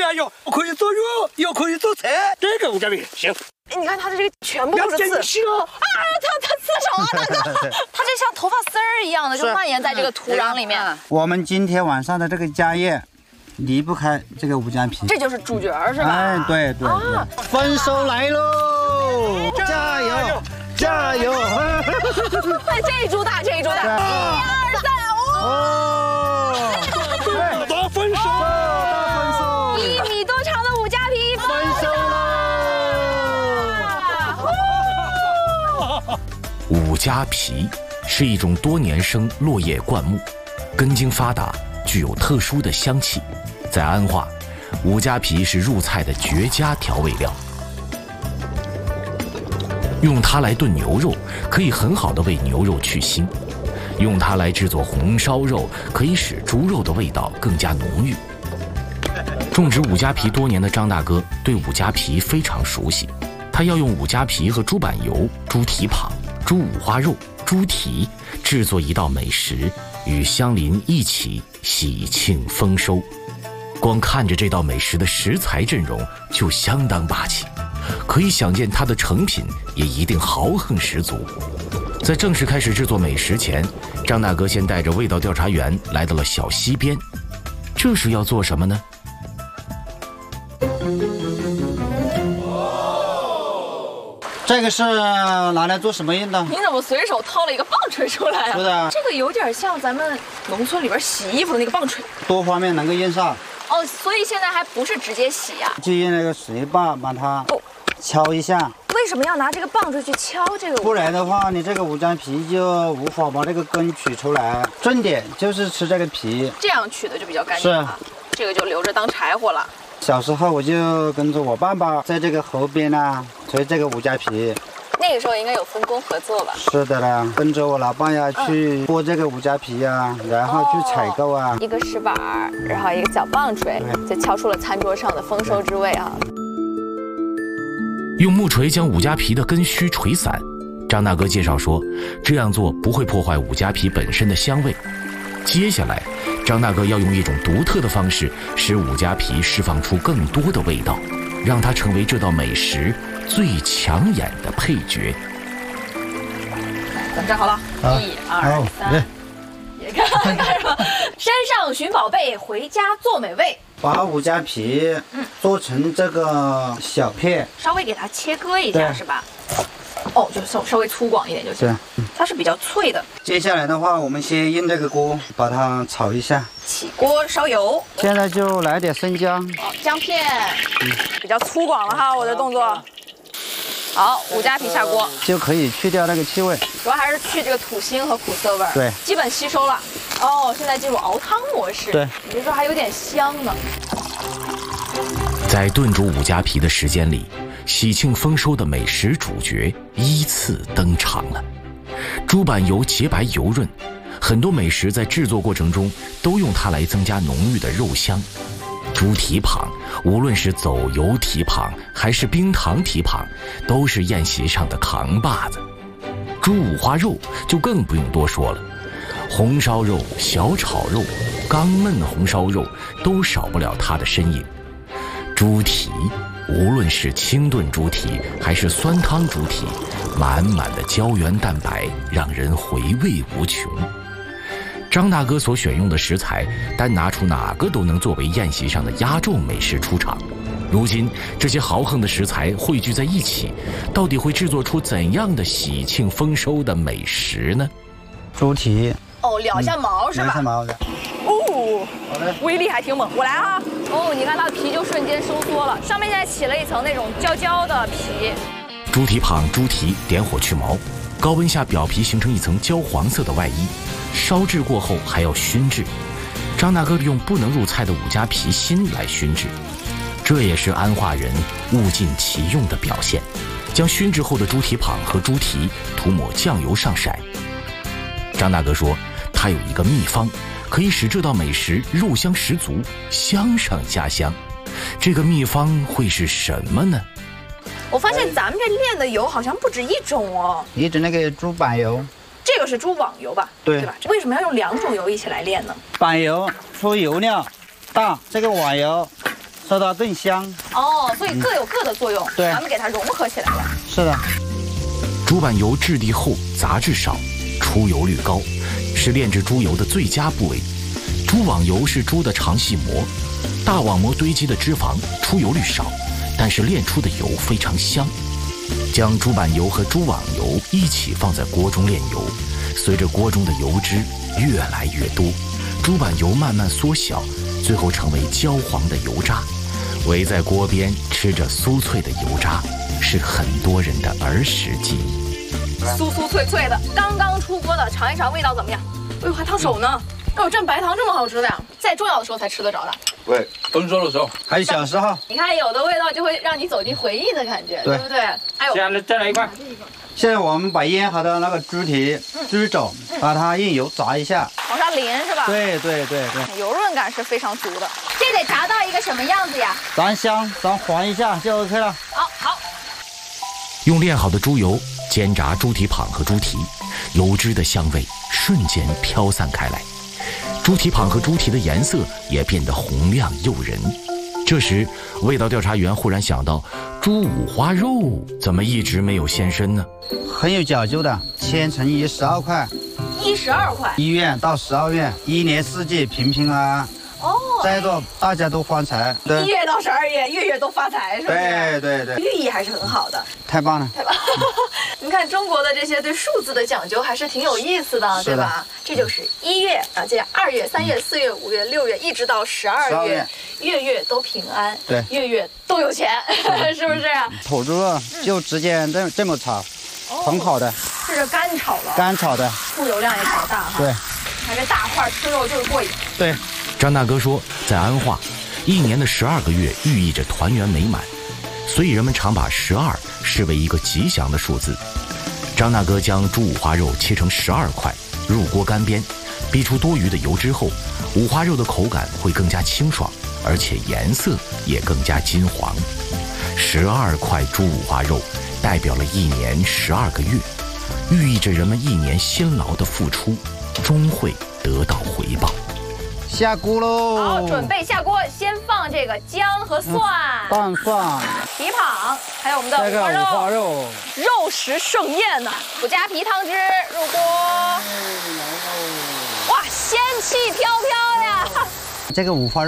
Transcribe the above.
呀哟，可以做肉，又可以做菜，这个物价比行。 你看它的这个全部都是刺啊！ 它刺手啊，大哥！它这像头发丝儿一样的，就蔓延在这个土壤里面。 我们今天晚上的这个家宴离不开这个五加皮， 这就是主角是吧？ 哎，对对对，丰收来喽！加油加油！ 哎，这一株大，这一株大，1、2、3，哦！ 大丰收 ！1米多长的五加皮丰收了！五加皮是一种多年生落叶灌木，根茎发达，具有特殊的香气。在安化，五加皮是入菜的绝佳调味料。用它来炖牛肉，可以很好的为牛肉去腥；用它来制作红烧肉，可以使猪肉的味道更加浓郁。种植五加皮多年的张大哥对五加皮非常熟悉，他要用五加皮和猪板油、猪蹄膀、猪五花肉、猪蹄制作一道美食，与乡邻一起喜庆丰收。光看着这道美食的食材阵容就相当霸气，可以想见它的成品也一定豪横十足。在正式开始制作美食前，张大哥先带着味道调查员来到了小溪边，这是要做什么呢？ 这个是拿来做什么用的？ 你怎么随手掏了一个棒槌出来啊？ 是的， 这个有点像咱们农村里边洗衣服的那个棒槌， 多方面能够用上。 哦，所以现在还不是直接洗呀， 就用那个水棒把它敲一下。 为什么要拿这个棒槌去敲这个？ 不然的话，你这个五加皮就无法把这个根取出来。重点就是吃这个皮， 这样取的就比较干净啊。这个就留着当柴火了。 小时候我就跟着我爸爸在这个河边啊吹这个五加皮。 那个时候应该有分工合作吧？ 是的啦，跟着我老爸呀去剥这个五加皮呀，然后去采购啊。 一个石板，然后一个小棒槌，就敲出了餐桌上的丰收之味啊。 用木锤将五加皮的根须锤散。张大哥介绍说，这样做不会破坏五加皮本身的香味。接下来，张大哥要用一种独特的方式，使五加皮释放出更多的味道，让它成为这道美食最抢眼的配角。 咱们站好了，1、2、3，也看看吧。山上寻宝贝，回家做美味。 把五加皮做成这个小片， 稍微给它切割一下，是吧？哦，就稍微粗广一点就行。它是比较脆的。 接下来的话，我们先用这个锅把它炒一下。 起锅烧油。 现在就来点生姜。 姜片。比较粗犷了哈，我的动作。好，五加皮下锅就可以去掉那个气味， 主要还是去这个土腥和苦涩味儿。 对， 基本吸收了。哦，现在进入熬汤模式。 对， 你这时候还有点香呢。 在炖煮五加皮的时间里，喜庆丰收的美食主角依次登场了。猪板油洁白油润，很多美食在制作过程中都用它来增加浓郁的肉香。猪蹄膀，无论是走油蹄膀还是冰糖蹄膀，都是宴席上的扛把子。猪五花肉就更不用多说了，红烧肉、小炒肉、刚焖红烧肉都少不了它的身影。猪蹄，无论是清炖猪蹄还是酸汤猪蹄，满满的胶原蛋白让人回味无穷。张大哥所选用的食材，单拿出哪个都能作为宴席上的压轴美食出场。如今这些豪横的食材汇聚在一起，到底会制作出怎样的喜庆丰收的美食呢？ 猪蹄哦，燎下毛是吧？ 燎下毛的。 哦，好的，威力还挺猛。我来啊！哦，你看它的皮就瞬间收缩了，上面现在起了一层那种焦焦的皮。 猪蹄膀、猪蹄点火去毛，高温下表皮形成一层焦黄色的外衣，烧制过后还要熏制。张大哥用不能入菜的五加皮心来熏制，这也是安化人物尽其用的表现。将熏制后的猪蹄膀和猪蹄涂抹酱油上色。张大哥说，他有一个秘方，可以使这道美食肉香十足，香上加香。这个秘方会是什么呢？ 我发现咱们这炼的油好像不止一种哦。 一种那个猪板油， 这个是猪网油吧？ 对吧？为什么要用2种油一起来炼呢？ 板油出油量大，这个网油烧它更香。 哦，所以各有各的作用， 对， 咱们给它融合起来了。 是的。 猪板油质地厚，杂质少，出油率高，是炼制猪油的最佳部位。猪网油是猪的肠系膜，大网膜堆积的脂肪出油率少，但是炼出的油非常香。将猪板油和猪网油一起放在锅中炼油，随着锅中的油脂越来越多，猪板油慢慢缩小，最后成为焦黄的油渣。围在锅边吃着酥脆的油渣，是很多人的儿时记忆。 酥酥脆脆的，刚刚出锅的，尝一尝味道怎么样？哎呦，还烫手呢！哎呦，蘸白糖这么好吃的呀，在重要的时候才吃得着的。 对，丰收的时候， 还有小时候， 你看有的味道就会让你走进回忆的感觉，对不对？还有， 再来一块。 现在我们把腌好的那个猪蹄、猪肘，把它用油炸一下， 往上淋是吧？ 对， 油润感是非常足的。这得炸到一个什么样子呀？ 炸香，炸黄一下就 OK 了。 好。 用炼好的猪油煎炸猪蹄膀和猪蹄，油脂的香味瞬间飘散开来，猪蹄膀和猪蹄的颜色也变得红亮诱人。这时，味道调查员忽然想到，猪五花肉怎么一直没有现身呢？ 很有讲究的，千乘以12块 ，12块 ，1月到12月，1年4季平平安安。 哦， 再做大家都发财。 1月到12月，月月都发财，是不是？ 对， 寓意还是很好的。 太棒了， 你看中国的这些对数字的讲究还是挺有意思的，对吧？这就是1月啊，这2月、3月、4月、5月、6月，一直到12月，月月都平安， 对， 月月都有钱，是不是？ 土猪肉就直接这么炒，很好的。 这是干炒了， 干炒的， 出油量也挺大哈。 对， 还是大块吃肉就是过瘾。 对， 张大哥说，在安化，1年的12个月寓意着团圆美满，所以人们常把12视为一个吉祥的数字。张大哥将猪五花肉切成12块，入锅干煸，逼出多余的油脂后，五花肉的口感会更加清爽，而且颜色也更加金黄。12块猪五花肉代表了1年12个月，寓意着人们1年辛劳的付出终会得到回报。 下锅喽！ 好，准备下锅，先放这个姜和蒜、 大蒜、 蹄膀，还有我们的五花肉，肉食盛宴呢。不加皮汤汁，入锅。哇，仙气飘飘呀！ 这个五花肉。